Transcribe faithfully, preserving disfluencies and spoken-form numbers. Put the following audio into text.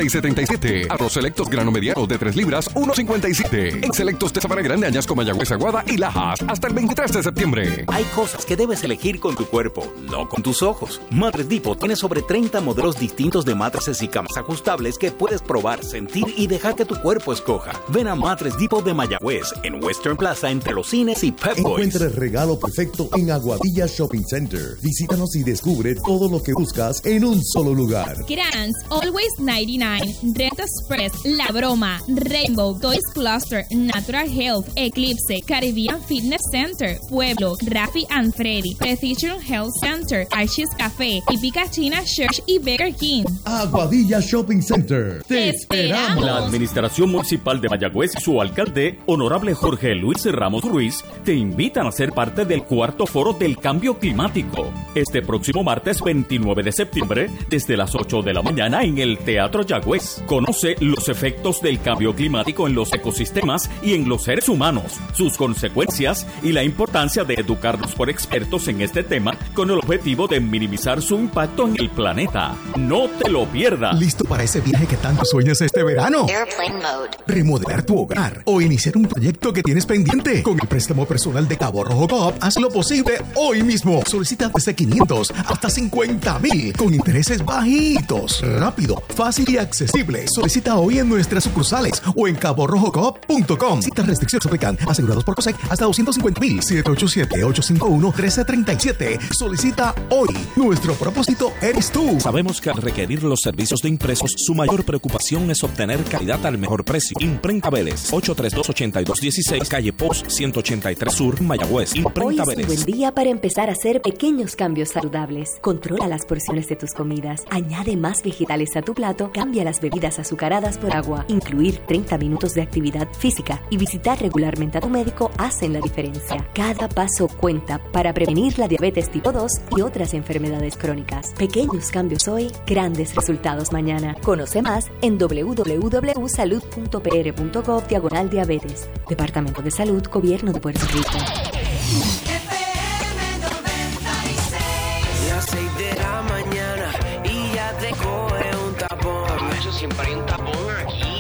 seis setenta y siete. Arroz Selectos grano mediano de tres libras, uno cincuenta y siete. En Selectos de Sabana Grande, Añasco, Mayagüez, Aguada y Lajas, hasta el veintitrés de septiembre. Hay cosas que debes elegir con tu cuerpo, no con tus ojos. Mattress Depot tiene sobre treinta modelos distintos de matrices y camas ajustables que puedes probar, sentir y dejar que tu cuerpo escoja. Ven a Mattress Depot de Mayagüez, en Western Plaza, entre los cines y Pep Boys. Encuentra el regalo perfecto en Aguadilla Shopping Center. Visítanos y descubre todo lo que buscas en un solo lugar. Grants, Always noventa y nueve, Rent Express, La Broma, Rainbow, Toys Cluster, Natural Health, Eclipse, Caribbean Fitness Center, Pueblo, Rafi and Freddy, Precision Health Center, Archie's Café, Hípica China Church y Burger King. Aguadilla Shopping Center. ¡Te esperamos! La Administración Municipal de Mayagüez y su alcalde, Honorable Jorge Luis Ramos Ruiz, te invitan a ser parte del cuarto foro del cambio climático. Este próximo martes veintinueve de septiembre, desde las ocho de la mañana en el Teatro Yagüez. Conoce los efectos del cambio climático en los ecosistemas y en los seres humanos, sus consecuencias y la importancia de educarnos por expertos en este tema con el objetivo de minimizar su impacto en el planeta. No te lo pierdas. ¿Listo para ese viaje que tanto sueñas este verano? Airplane mode. Remodelar tu hogar o iniciar un proyecto que tienes pendiente. Con el préstamo personal de Cabo Rojo Coop, haz lo posible hoy mismo. Solicita desde quinientos hasta cincuenta mil con intereses bajitos. Rápido, fácil y accesible. Solicita hoy en nuestras sucursales o en cabo rojo coop punto com. Citas restricciones aplican. Asegurados por COSEC hasta doscientos cincuenta mil. siete ocho siete, ocho cinco uno, uno tres tres siete. Solicita hoy. Nuestro propósito eres tú. Sabemos que al requerir los servicios de impresos, su mayor preocupación es obtener calidad al mejor precio. Imprenta Vélez, ocho tres dos, ocho dos uno seis, calle Post ciento ochenta y tres Sur, Mayagüez. Imprenta Hoy es Vélez. un buen día para empezar a hacer pequeños cambios saludables. Controla las porciones de tus comidas. Añade más vegetales a tu plato. Cambia las bebidas azucaradas por agua. Incluir treinta minutos de actividad física y visitar regularmente a tu médico hacen la diferencia. Cada paso cuenta para prevenir la diabetes tipo dos y otras enfermedades crónicas. Pequeños cambios hoy, grandes resultados mañana. Conoce más en doble u doble u doble u punto salud punto p r punto gov diagonal diabetes. Departamento de Salud, Gobierno de Puerto Rico. Las seis de la mañana y ya te coge un tapón. Eso siempre hay un tapón aquí.